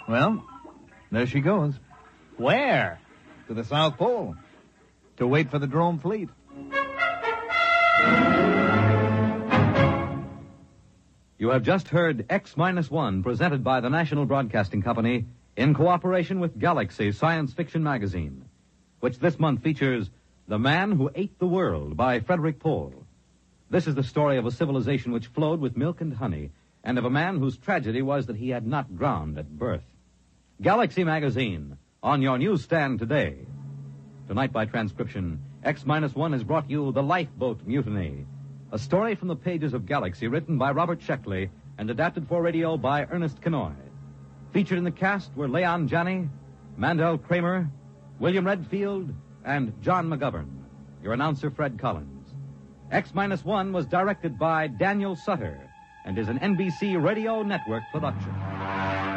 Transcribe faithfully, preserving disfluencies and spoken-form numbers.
Well, there she goes. Where? To the South Pole. To wait for the Drome fleet. You have just heard X Minus One, presented by the National Broadcasting Company in cooperation with Galaxy Science Fiction Magazine, which this month features The Man Who Ate the World by Frederik Pohl. This is the story of a civilization which flowed with milk and honey, and of a man whose tragedy was that he had not drowned at birth. Galaxy Magazine, on your newsstand today. Tonight by transcription, X Minus One has brought you The Lifeboat Mutiny, a story from the pages of Galaxy written by Robert Sheckley and adapted for radio by Ernest Kenoy. Featured in the cast were Leon Janney, Mandel Kramer, William Redfield, and John McGovern. Your announcer, Fred Collins. X Minus One was directed by Daniel Sutter and is an N B C Radio Network production.